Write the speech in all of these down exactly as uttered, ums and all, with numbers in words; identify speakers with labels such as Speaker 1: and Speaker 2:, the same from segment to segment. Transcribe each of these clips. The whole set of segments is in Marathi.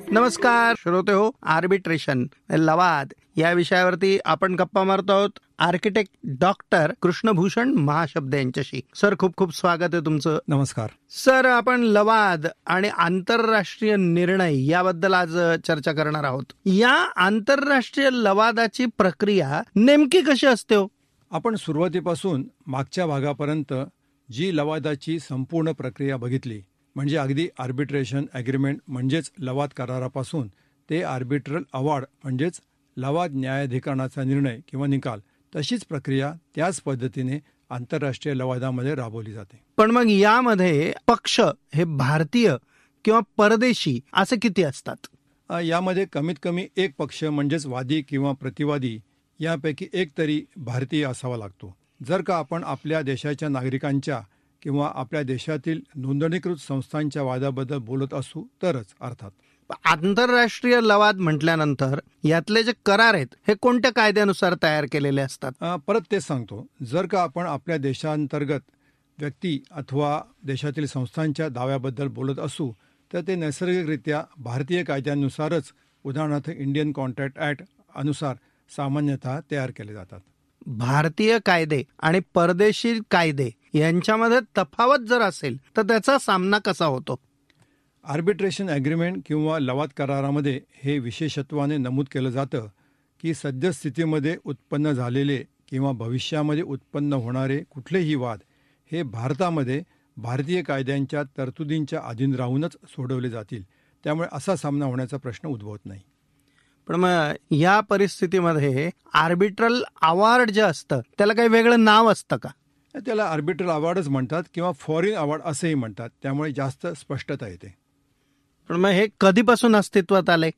Speaker 1: नमस्कार श्रोते हो, आर्बिट्रेशन लवाद या विषयावरती आपण गप्पा मारतो आहोत आर्किटेक्ट डॉक्टर कृष्णभूषण महाशब्द यांच्याशी. सर, खूप खूप स्वागत आहे तुमचं.
Speaker 2: नमस्कार
Speaker 1: सर. आपण लवाद आणि आंतरराष्ट्रीय निर्णय याबद्दल आज चर्चा करणार आहोत. या आंतरराष्ट्रीय लवादाची प्रक्रिया नेमकी कशी असते हो?
Speaker 2: आपण सुरुवातीपासून मागच्या भागापर्यंत जी लवादाची संपूर्ण प्रक्रिया बघितली, म्हणजे अगदी आर्बिट्रेशन ॲग्रीमेंट म्हणजेच लवाद करारापासून ते आर्बिट्रल अवॉर्ड म्हणजेच लवाद न्यायाधिकरणाचा निर्णय किंवा निकाल, तशीच प्रक्रिया त्याच पद्धतीने आंतरराष्ट्रीय लवादामध्ये राबवली जाते.
Speaker 1: पण मग यामध्ये पक्ष हे भारतीय किंवा परदेशी असे किती असतात?
Speaker 2: यामध्ये कमीत कमी एक पक्ष म्हणजेच वादी किंवा प्रतिवादी यापैकी एक तरी भारतीय असावा लागतो. जर का आपण आपल्या देशाच्या नागरिकांच्या किंवा आपल्या देशातील नोंदणीकृत संस्थांच्या वादाबद्दल बोलत असू तरच. अर्थात
Speaker 1: आंतरराष्ट्रीय लवाद म्हटल्यानंतर यातले जे करार आहेत हे कोणत्या कायद्यानुसार तयार केलेले असतात?
Speaker 2: परत तेच सांगतो, जर का आपण आपल्या देशांतर्गत व्यक्ती अथवा देशातील संस्थांच्या दाव्याबद्दल बोलत असू तर ते नैसर्गिकरित्या भारतीय कायद्यानुसारच, उदाहरणार्थ इंडियन कॉन्ट्रॅक्ट ॲक्ट अनुसार सामान्यतः तयार केले जातात.
Speaker 1: भारतीय कायदे आणि परदेशी कायदे यांच्यामध्ये तफावत जर असेल तर त्याचा सामना कसा होतो?
Speaker 2: आर्बिट्रेशन ॲग्रीमेंट किंवा लवाद करारामध्ये हे विशेषत्वाने नमूद केलं जातं की सद्यस्थितीमध्ये उत्पन्न झालेले किंवा भविष्यामध्ये उत्पन्न होणारे कुठलेही वाद हे भारतामध्ये भारतीय कायद्यांच्या तरतुदींच्या अधीन राहूनच सोडवले जातील. त्यामुळे असा सामना होण्याचा प्रश्न उद्भवत नाही.
Speaker 1: पण मग या परिस्थितीमध्ये आर्बिट्रल अवॉर्ड जे असतं त्याला काही वेगळं नाव असतं का?
Speaker 2: त्याला आर्बिट्रल अवॉर्डच म्हणतात किंवा फॉरेन अवॉर्ड असेही म्हणतात. त्यामुळे जास्त स्पष्टता येते.
Speaker 1: पण मग हे कधीपासून अस्तित्वात आले?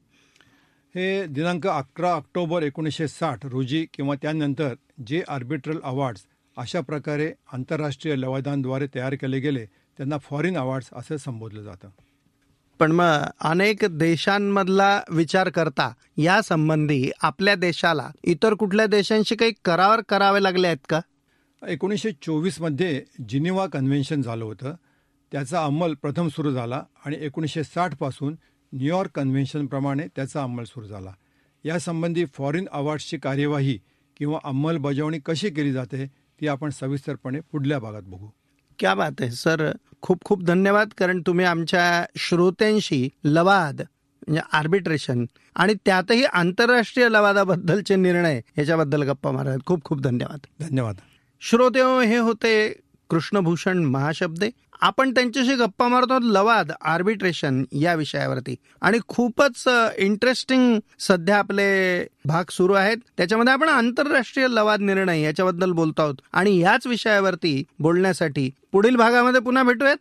Speaker 2: हे दिनांक अकरा ऑक्टोबर एकोणीसशे साठ रोजी किंवा त्यानंतर जे आर्बिट्रल अवॉर्ड्स अशा प्रकारे आंतरराष्ट्रीय लवादांद्वारे तयार केले गेले त्यांना फॉरेन अवॉर्ड्स असं संबोधलं जातं.
Speaker 1: पण मग अनेक देशांमधला विचार करता या संबंधी आपल्या देशाला इतर कुठल्या देशांशी काही करार करावे लागले आहेत का?
Speaker 2: एकोणीसशे चोवीसमध्ये जिनिव्हा कन्व्हेन्शन झालं होतं. त्याचा अंमल प्रथम सुरू झाला आणि एकोणीसशे साठपासून न्यूयॉर्क कन्व्हेन्शनप्रमाणे त्याचा अंमल सुरू झाला. यासंबंधी फॉरेन अवॉर्ड्सची कार्यवाही किंवा अंमलबजावणी कशी केली जाते ती आपण सविस्तरपणे पुढल्या भागात बघू.
Speaker 1: क्या बात आहे सर, खूप खूप धन्यवाद. कारण तुम्ही आमच्या श्रोत्यांशी लवाद म्हणजे आर्बिट्रेशन आणि त्यातही आंतरराष्ट्रीय लवादाबद्दलचे निर्णय याच्याबद्दल गप्पा मारत. खूप खूप धन्यवाद.
Speaker 2: धन्यवाद
Speaker 1: श्रोतेहो, हे होते कृष्णभूषण महाशब्दे. आपण त्यांच्याशी गप्पा मारतो लवाद आर्बिट्रेशन या विषयावरती. आणि खूपच इंटरेस्टिंग सध्या आपले भाग सुरू आहेत. त्याच्यामध्ये आपण आंतरराष्ट्रीय लवाद निर्णय याच्याबद्दल बोलतो आहोत. आणि याच विषयावरती बोलण्यासाठी पुढील भागामध्ये पुन्हा भेटूयात.